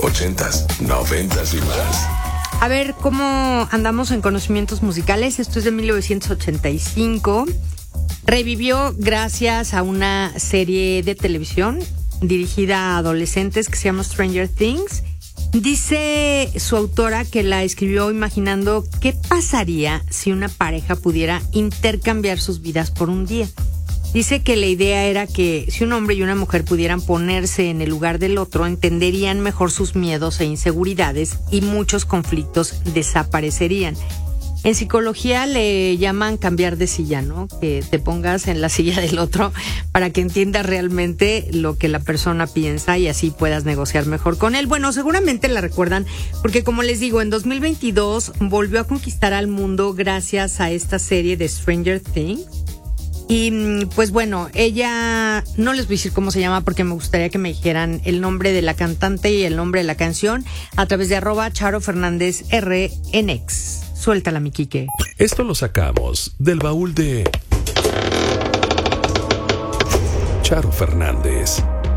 80s, 90s y más. A ver, ¿cómo andamos en conocimientos musicales? Esto es de 1985. Revivió gracias a una serie de televisión dirigida a adolescentes que se llama Stranger Things. Dice su autora que la escribió imaginando qué pasaría si una pareja pudiera intercambiar sus vidas por un día. Dice que la idea era que si un hombre y una mujer pudieran ponerse en el lugar del otro, entenderían mejor sus miedos e inseguridades y muchos conflictos desaparecerían. En psicología le llaman cambiar de silla, ¿no? Que te pongas en la silla del otro para que entiendas realmente lo que la persona piensa y así puedas negociar mejor con él. Bueno, seguramente la recuerdan porque, como les digo, en 2022 volvió a conquistar al mundo gracias a esta serie de Stranger Things. Y pues bueno, ella, no les voy a decir cómo se llama porque me gustaría que me dijeran el nombre de la cantante y el nombre de la canción a través de @CharoFernandezRNX. Suéltala, mi Quique. Esto lo sacamos del baúl de Charo Fernández.